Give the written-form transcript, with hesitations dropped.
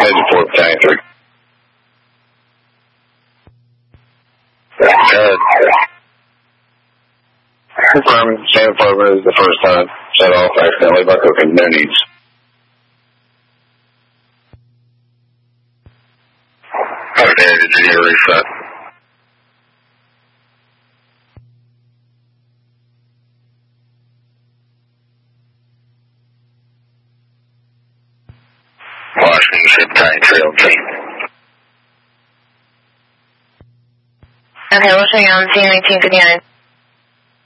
Major 4 Battalion 3. Confirming, stand affirmative is the first time. Shut off accidentally by cooking. No needs. Okay, did you hear reset? Washington Ship Battalion 3 Okay, we'll show you on scene 1959.